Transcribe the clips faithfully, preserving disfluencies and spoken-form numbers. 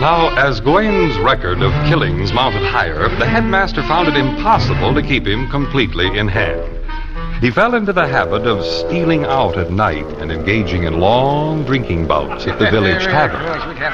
Now, as Gawain's record of killings mounted higher, the headmaster found it impossible to keep him completely in hand. He fell into the habit of stealing out at night and engaging in long drinking bouts at the village tavern.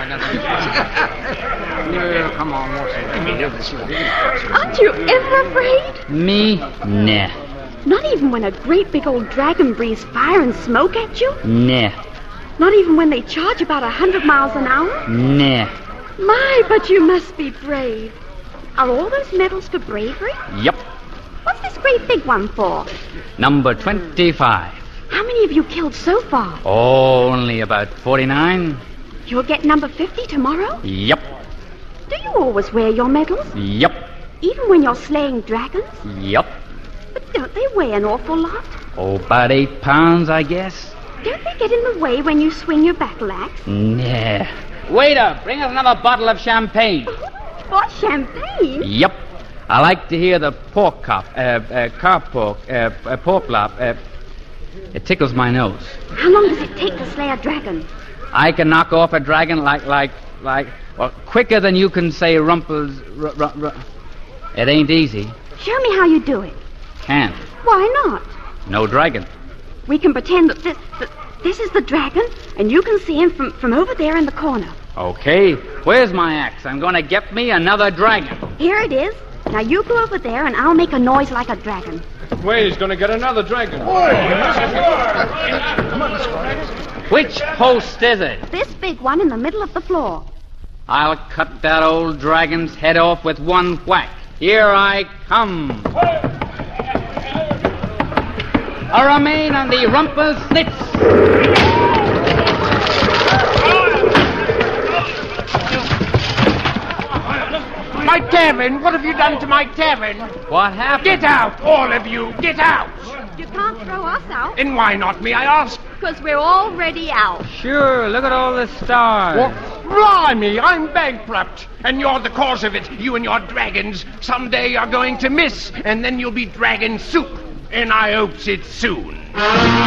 Come on, aren't you ever afraid? Me? Nah. Not even when a great big old dragon breathes fire and smoke at you? Nah. Not even when they charge about a hundred miles an hour? Nah. My, but you must be brave. Are all those medals for bravery? Yep. What's this great big one for? Number twenty-five. How many have you killed so far? Oh, only about forty-nine. You'll get number fifty tomorrow? Yep. Do you always wear your medals? Yep. Even when you're slaying dragons? Yep. But don't they weigh an awful lot? Oh, about eight pounds, I guess. Don't they get in the way when you swing your battle axe? Nah. Waiter, bring us another bottle of champagne. What, champagne? Yep. I like to hear the pork cop, uh, uh, car pork, uh, uh, pork lop. Uh, it tickles my nose. How long does it take to slay a dragon? I can knock off a dragon like, like, like, well, quicker than you can say rumples. R- r- r- it ain't easy. Show me how you do it. Can't. Why not? No dragon. We can pretend that this, that this is the dragon, and you can see him from, from over there in the corner. Okay. Where's my axe? I'm going to get me another dragon. Here it is. Now you go over there, and I'll make a noise like a dragon. Way's going to get another dragon. Which post is it? This big one in the middle of the floor. I'll cut that old dragon's head off with one whack. Here I come. I remain on the Rumpelstiltskin. My tavern! What have you done to my tavern? What happened? Get out, all of you! Get out! You can't throw us out. And why not me, I ask? Because we're already out. Sure, look at all the stars. Well, blimey, I'm bankrupt. And you're the cause of it. You and your dragons. Someday you're going to miss, and then you'll be dragon soup. And I hopes it's soon.